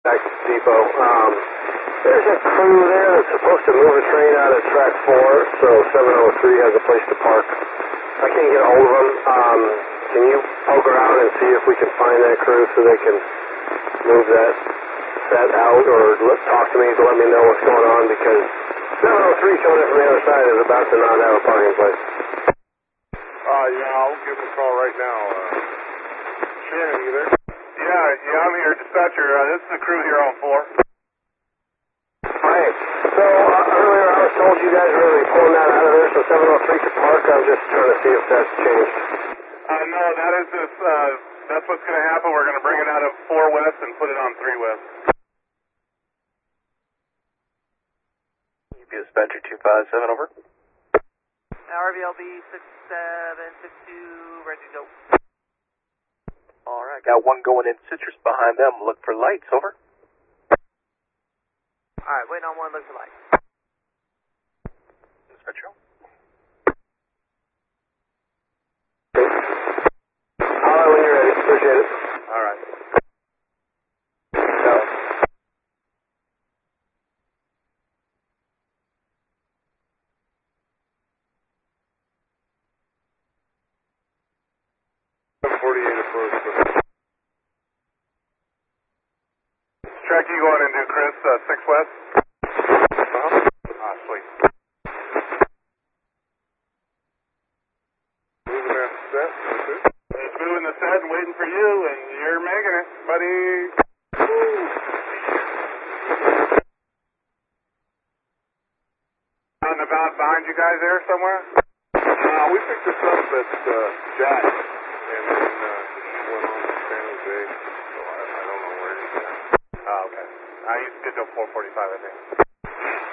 Back to Depot. There's a crew there that's supposed to move a train out of track 4, so 703 has a place to park. I can't get a hold of them. Can you poke around and see if we can find that crew so they can move that set out, or talk to me to let me know what's going on, because 703 coming in from the other side is about to not have a parking place. Yeah, I'll give him a call right now. Shannon, you there? Yeah, I'm here, dispatcher. This is the crew here on 4. Hi. So, earlier I was told you guys were going to be pulling that out of there so 703 could park. I'm just trying to see if that's changed. No, that is this, that's what's going to happen. We're going to bring it out of 4 West and put it on 3 West. Dispatcher 257, over. RVLB 6762, ready to go. Alright, got one going in Citrus behind them. Look for lights, over. Alright, waiting on one, look for light. Dispatcher. Holler when you're ready. Appreciate it. Alright. So. 748 approach. Track you going into, Chris, 6 West? Sweet. Moving that set, it's moving the set and waiting for you, and you're making it, buddy. Out and about behind you guys there somewhere? We picked this up at Jack, and then it went on to San Jose, so I don't know where it is now. Oh, okay. I used to get to 445, I think.